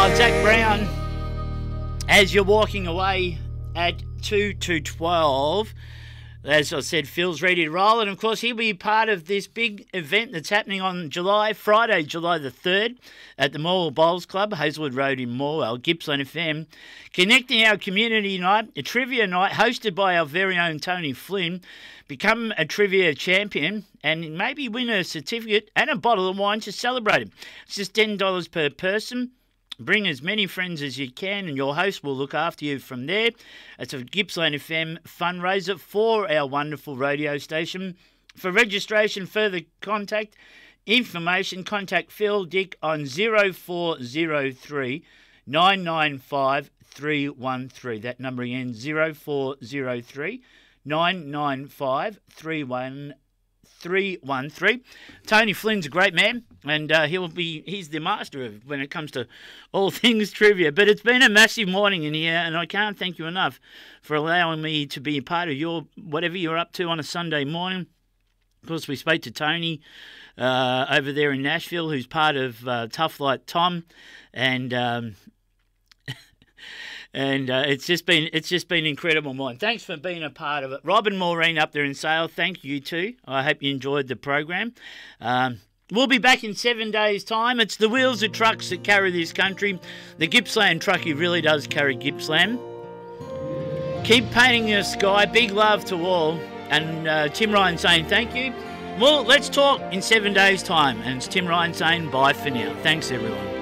Zach Brown, as you're walking away at 2 to 12, as I said, Phil's ready to roll. And, of course, he'll be part of this big event that's happening on Friday, July the 3rd, at the Morwell Bowls Club, Hazelwood Road in Morwell, Gippsland FM, connecting our community night, a trivia night hosted by our very own Tony Flynn. Become a trivia champion and maybe win a certificate and a bottle of wine to celebrate it. It's just $10 per person. Bring as many friends as you can and your host will look after you from there. It's a Gippsland FM fundraiser for our wonderful radio station. For registration, further information, contact Phil Dick on 0403 995 313. That number again, 0403 995 313. Tony Flynn's a great man, and he's the master of when it comes to all things trivia. But it's been a massive morning in here, and I can't thank you enough for allowing me to be a part of your whatever you're up to on a Sunday morning. Of course, we spoke to Tony over there in Nashville, who's part of Tough Like Tom, and it's just been incredible morning. Thanks for being a part of it. Rob and Maureen up there in Sale, thank you too. I hope you enjoyed the program. We'll be back in 7 days' time. It's the wheels of trucks that carry this country. The Gippsland truckie really does carry Gippsland. Keep painting your sky. Big love to all. And Tim Ryan saying thank you. Well, let's talk in 7 days' time. And it's Tim Ryan saying bye for now. Thanks, everyone.